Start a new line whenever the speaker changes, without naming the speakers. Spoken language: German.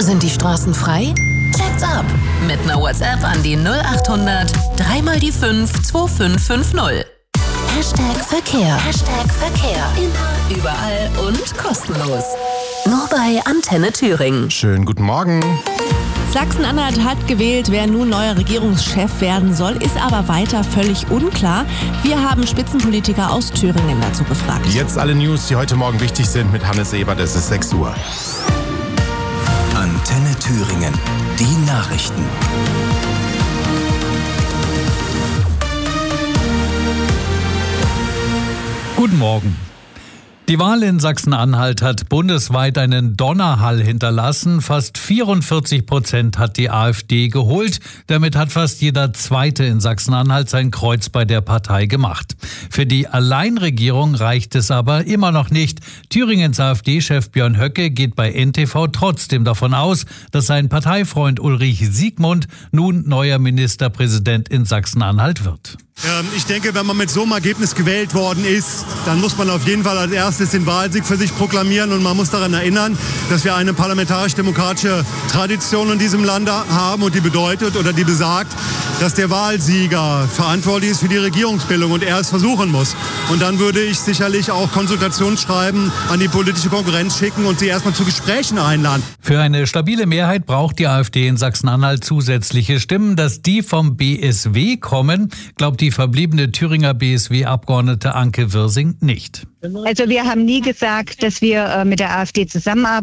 Sind die Straßen frei? Check's ab. Mit einer WhatsApp an die 0800 3 mal die 5 2550. Verkehr. Verkehr. Immer, überall und kostenlos. Nur bei Antenne Thüringen.
Schönen guten Morgen.
Sachsen-Anhalt hat gewählt, wer nun neuer Regierungschef werden soll, ist aber weiter völlig unklar. Wir haben Spitzenpolitiker aus Thüringen dazu befragt.
Jetzt alle News, die heute Morgen wichtig sind, mit Hannes Ebert. Es ist 6 Uhr.
Antenne Thüringen. Die Nachrichten.
Guten Morgen. Die Wahl in Sachsen-Anhalt hat bundesweit einen Donnerhall hinterlassen. Fast 44% hat die AfD geholt. Damit hat fast jeder Zweite in Sachsen-Anhalt sein Kreuz bei der Partei gemacht. Für die Alleinregierung reicht es aber immer noch nicht. Thüringens AfD-Chef Björn Höcke geht bei NTV trotzdem davon aus, dass sein Parteifreund Ulrich Siegmund nun neuer Ministerpräsident in Sachsen-Anhalt wird.
Ich denke, wenn man mit so einem Ergebnis gewählt worden ist, dann muss man auf jeden Fall als erstes den Wahlsieg für sich proklamieren und man muss daran erinnern, dass wir eine parlamentarisch-demokratische Tradition in diesem Land haben und die bedeutet oder die besagt, dass der Wahlsieger verantwortlich ist für die Regierungsbildung und er es versuchen muss. Und dann würde ich sicherlich auch Konsultationsschreiben an die politische Konkurrenz schicken und sie erstmal zu Gesprächen einladen.
Für eine stabile Mehrheit braucht die AfD in Sachsen-Anhalt zusätzliche Stimmen. Dass die vom BSW kommen, glaubt die verbliebene Thüringer BSW-Abgeordnete Anke Wirsing nicht.
Also wir haben nie gesagt, dass wir mit der AfD zusammenarbeiten.